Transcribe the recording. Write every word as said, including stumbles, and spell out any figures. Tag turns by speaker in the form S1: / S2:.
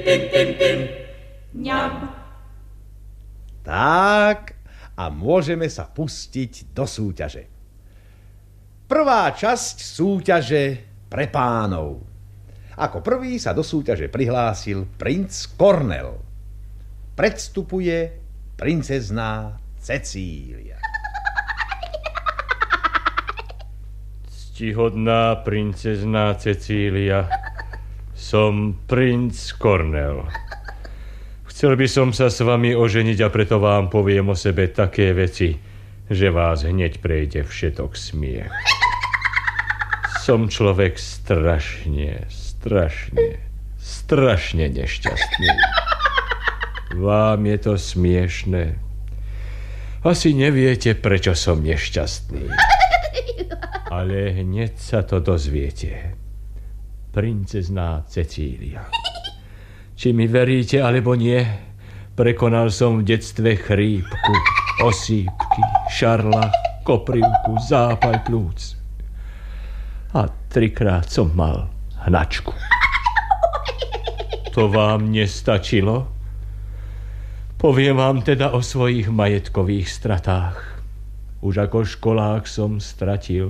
S1: Ňam.
S2: Tak, a môžeme sa pustiť do súťaže. Prvá časť súťaže pre pánov. Ako prvý sa do súťaže prihlásil princ Kornel. Predstupuje princezná Cecília.
S3: Ctihodná princezná Cecília, som princ Kornel. Chcel by som sa s vami oženiť a preto vám poviem o sebe také veci, že vás hneď prejde všetok smiech. Som človek strašne, strašne, strašne nešťastný. Vám je to smiešné. Asi neviete, prečo som nešťastný. Ale hneď sa to dozviete. Princezná Cecília. Či mi veríte, alebo nie, prekonal som v detstve chrípku, osýpky, šarla, koprivku, zápal plúc. A trikrát som mal hnačku. To vám nestačilo? Poviem vám teda o svojich majetkových stratách. Už ako školák som stratil